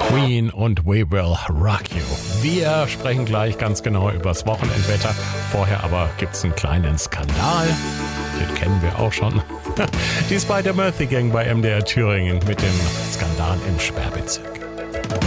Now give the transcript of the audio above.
Queen und We Will Rock You. Wir sprechen gleich ganz genau übers Wochenendwetter. Vorher aber gibt's einen kleinen Skandal. Den kennen wir auch schon. Die Spider-Murphy Gang bei MDR Thüringen mit dem Skandal im Sperrbezirk.